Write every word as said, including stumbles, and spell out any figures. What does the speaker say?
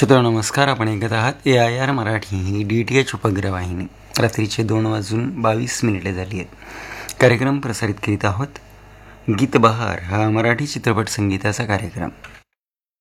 श्रोतो नमस्कार. आपण ऐकत आहात ए I R Marathi he D T H उपग्रहवाहिनी. रात्रीचे दोन वाजून बावीस मिनिटे झाली आहेत. कार्यक्रम प्रसारित करीत आहोत गीत बहार हा मराठी चित्रपट संगीताचा कार्यक्रम.